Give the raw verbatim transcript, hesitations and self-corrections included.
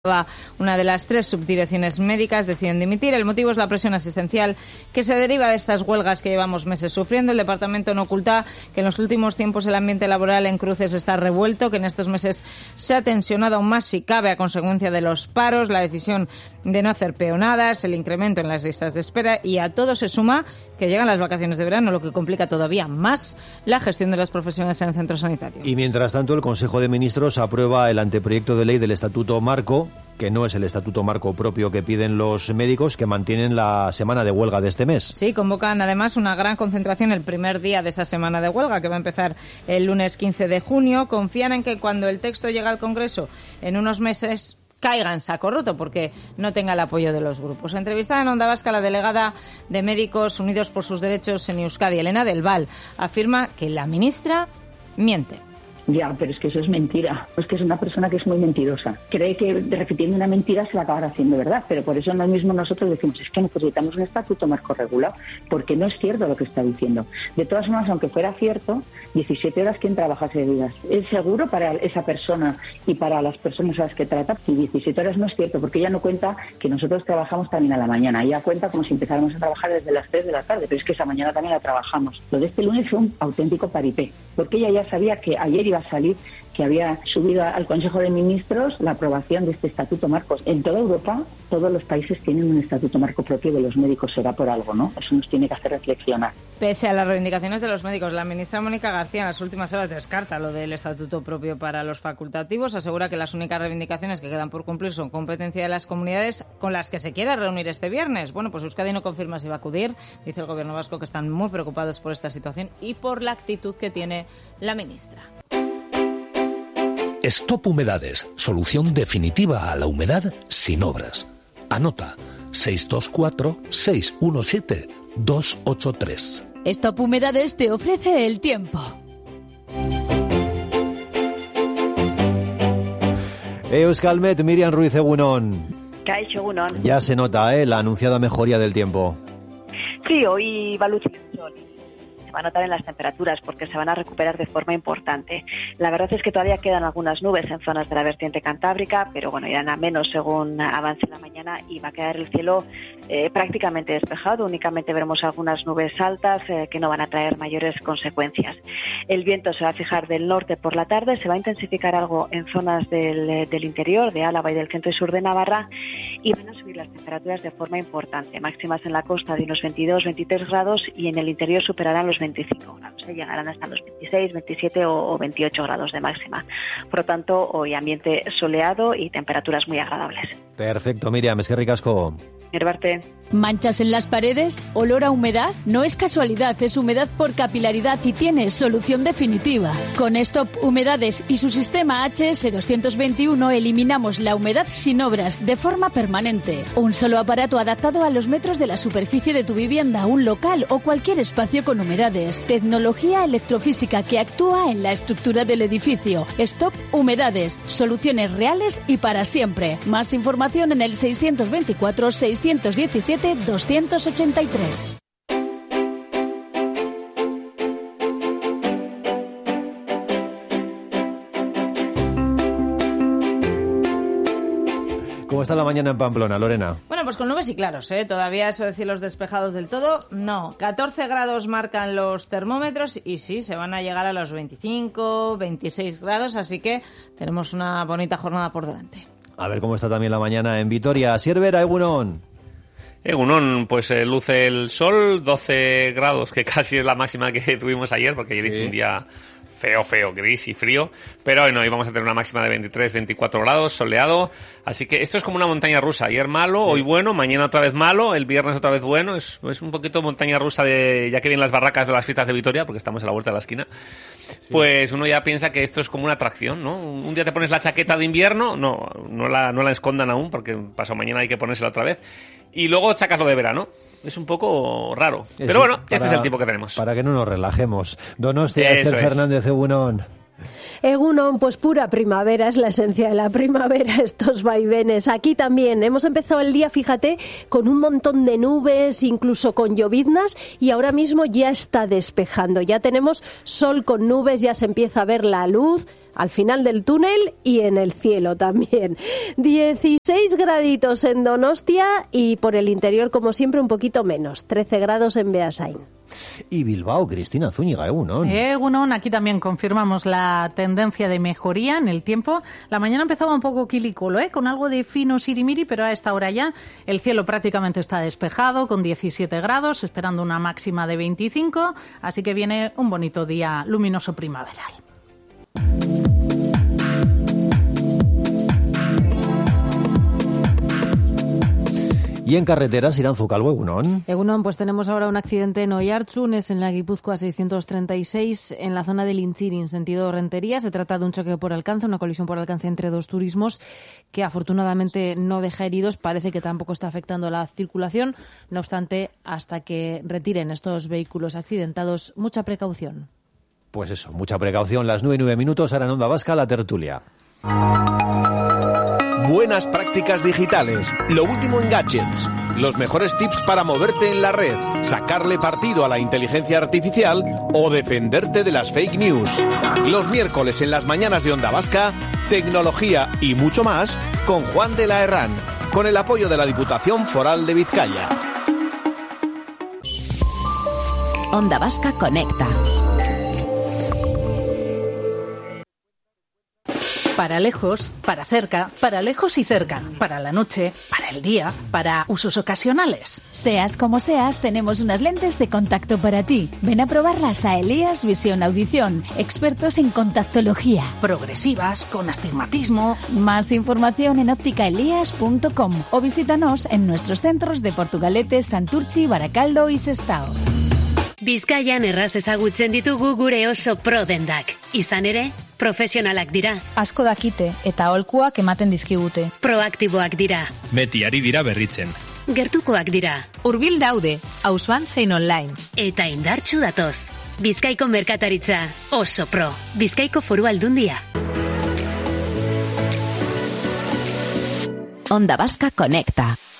Una de las tres subdirecciones médicas deciden dimitir. El motivo es la presión asistencial que se deriva de estas huelgas que llevamos meses sufriendo. El departamento no oculta que en los últimos tiempos el ambiente laboral en Cruces está revuelto, que en estos meses se ha tensionado aún más si cabe a consecuencia de los paros, la decisión de no hacer peonadas, el incremento en las listas de espera, y a todo se suma que llegan las vacaciones de verano, lo que complica todavía más la gestión de las profesiones en el centro sanitario. Y mientras tanto, el Consejo de Ministros aprueba el anteproyecto de ley del Estatuto Marco, que no es el estatuto marco propio que piden los médicos, que mantienen la semana de huelga de este mes. Sí, convocan además una gran concentración el primer día de esa semana de huelga, que va a empezar el lunes quince de junio. Confían en que cuando el texto llegue al Congreso en unos meses caiga en saco roto porque no tenga el apoyo de los grupos. Entrevistada en Onda Vasca, la delegada de Médicos Unidos por sus Derechos en Euskadi, Elena del Val, afirma que la ministra miente. Ya, pero es que eso es mentira. Es que es una persona que es muy mentirosa. Cree que repitiendo una mentira se va a acabar haciendo verdad, pero por eso no mismo nosotros decimos es que necesitamos un estatuto marco regulado, porque no es cierto lo que está diciendo. De todas formas, aunque fuera cierto, diecisiete horas, ¿quién trabaja seguidas? Es seguro para esa persona y para las personas a las que trata, y diecisiete horas no es cierto, porque ella no cuenta que nosotros trabajamos también a la mañana. Ella cuenta como si empezáramos a trabajar desde las tres de la tarde, pero es que esa mañana también la trabajamos. Lo de este lunes fue un auténtico paripé, porque ella ya sabía que ayer iba a salir, que había subido al Consejo de Ministros la aprobación de este Estatuto Marco. En toda Europa, todos los países tienen un Estatuto Marco propio de los médicos, será por algo, ¿no? Eso nos tiene que hacer reflexionar. Pese a las reivindicaciones de los médicos, la ministra Mónica García en las últimas horas descarta lo del Estatuto propio para los facultativos, asegura que las únicas reivindicaciones que quedan por cumplir son competencia de las comunidades con las que se quiera reunir este viernes. Bueno, pues Euskadi no confirma si va a acudir. Dice el Gobierno vasco que están muy preocupados por esta situación y por la actitud que tiene la ministra. Stop Humedades, solución definitiva a la humedad sin obras. Anota seis dos cuatro, seis uno siete, dos ocho tres. Stop Humedades te ofrece el tiempo. Euskalmet, Miriam Ruiz, egunon. Kaixo, egunon. Ya se nota, ¿eh?, la anunciada mejoría del tiempo. Sí, hoy va a lucir el sol. Va a notar en las temperaturas porque se van a recuperar de forma importante. La verdad es que todavía quedan algunas nubes en zonas de la vertiente cantábrica, pero bueno, irán a menos según avance la mañana y va a quedar el cielo eh, prácticamente despejado. Únicamente veremos algunas nubes altas eh, que no van a traer mayores consecuencias. El viento se va a fijar del norte por la tarde, se va a intensificar algo en zonas del, del interior, de Álava y del centro y sur de Navarra, y van a subir las temperaturas de forma importante. Máximas en la costa de unos veintidós, veintitrés grados y en el interior superarán los veinticinco grados, ¿eh? Llegarán hasta los veintiséis, veintisiete o veintiocho grados de máxima. Por lo tanto, hoy ambiente soleado y temperaturas muy agradables. Perfecto, Miriam, es que ricasco. Herbarte. ¿Manchas en las paredes? ¿Olor a humedad? No es casualidad, es humedad por capilaridad y tiene solución definitiva. Con Stop Humedades y su sistema H S doscientos veintiuno eliminamos la humedad sin obras de forma permanente. Un solo aparato adaptado a los metros de la superficie de tu vivienda, un local o cualquier espacio con humedades. Tecnología electrofísica que actúa en la estructura del edificio. Stop Humedades. Soluciones reales y para siempre. Más información en el seiscientos veinticuatro, seiscientos diecisiete, doscientos ochenta y tres. ¿Cómo está la mañana en Pamplona, Lorena? Bueno, pues con nubes y claros, ¿eh? Todavía eso de cielos despejados del todo, no. catorce grados marcan los termómetros y sí, se van a llegar a los veinticinco, veintiséis grados, así que tenemos una bonita jornada por delante. A ver cómo está también la mañana en Vitoria. Siervera, egunon. Egunon, pues eh, luce el sol, doce grados, que casi es la máxima que tuvimos ayer, porque ayer sí. Hizo un día feo, feo, gris y frío, pero hoy no, hoy vamos a tener una máxima de veintitrés, veinticuatro grados, soleado, así que esto es como una montaña rusa, ayer malo, sí. Hoy bueno, mañana otra vez malo, el viernes otra vez bueno, es, es un poquito montaña rusa de, ya que vienen las barracas de las fiestas de Vitoria, porque estamos a la vuelta de la esquina, sí. Pues uno ya piensa que esto es como una atracción, ¿no? Un día te pones la chaqueta de invierno, no, no la, no la escondan aún, porque pasado mañana hay que ponérsela otra vez, y luego sacas lo de verano. Es un poco raro. Eso, pero bueno, para, este es el tipo que tenemos. Para que no nos relajemos. Donostia, Esther Fernández, egunon. Egunon, pues pura primavera, es la esencia de la primavera, estos vaivenes. Aquí también hemos empezado el día, fíjate, con un montón de nubes, incluso con lloviznas, y ahora mismo ya está despejando. Ya tenemos sol con nubes, ya se empieza a ver la luz. al final del túnel y en el cielo también. dieciséis graditos en Donostia y por el interior, como siempre, un poquito menos, trece grados en Beasain. Y Bilbao, Cristina Zúñiga, Egunon. Egunon, aquí también confirmamos la tendencia de mejoría en el tiempo. La mañana empezaba un poco quilicolo, ¿eh? Con algo de fino sirimiri, pero a esta hora ya el cielo prácticamente está despejado, con diecisiete grados, esperando una máxima de veinticinco, así que viene un bonito día luminoso primaveral. Y en carreteras, Iranzu Calvo, Egunon. Egunon, pues tenemos ahora un accidente en Oiartzun, es en la Guipúzcoa seiscientos treinta y seis, en la zona de Lintzirin, sentido Rentería. Se trata de un choque por alcance, una colisión por alcance entre dos turismos que afortunadamente no deja heridos. Parece que tampoco está afectando la circulación. No obstante, hasta que retiren estos vehículos accidentados, mucha precaución. Pues eso, mucha precaución. Las nueve y nueve minutos, ahora en Onda Vasca, la tertulia. Buenas prácticas digitales, lo último en gadgets, los mejores tips para moverte en la red, sacarle partido a la inteligencia artificial o defenderte de las fake news. Los miércoles en las mañanas de Onda Vasca, tecnología y mucho más con Juan de la Herrán, con el apoyo de la Diputación Foral de Vizcaya. Onda Vasca conecta. Para lejos, para cerca, para lejos y cerca, para la noche, para el día, para usos ocasionales. Seas como seas, tenemos unas lentes de contacto para ti. Ven a probarlas a Elías Visión Audición, expertos en contactología. Progresivas, con astigmatismo. Más información en óptica elías punto com o visítanos en nuestros centros de Portugalete, Santurtzi, Barakaldo y Sestao. Bizkaian erraz ezagutzen ditugu gure oso pro dendak. Izan ere, profesionalak dira. Asko dakite eta aholkuak ematen dizkigute. Proaktiboak dira. Beti ari dira berritzen. Gertukoak dira. Hurbil daude, auzoan zein online. Eta indartsu datoz. Bizkaiko merkataritza oso pro. Bizkaiko Foru Aldundia. Onda Vasca conecta.